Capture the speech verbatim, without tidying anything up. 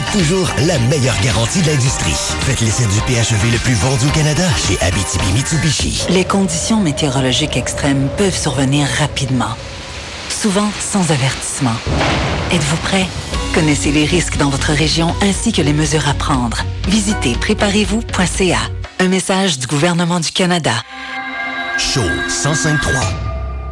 toujours la meilleure garantie de l'industrie. Faites l'essai du P H E V le plus vendu au Canada chez Abitibi-Mitsubishi. Les conditions météorologiques extrêmes peuvent survenir rapidement, souvent sans avertissement. Êtes-vous prêt? Connaissez les risques dans votre région ainsi que les mesures à prendre. Visitez préparez vous point c a. Un message du gouvernement du Canada. Show cent cinq point trois.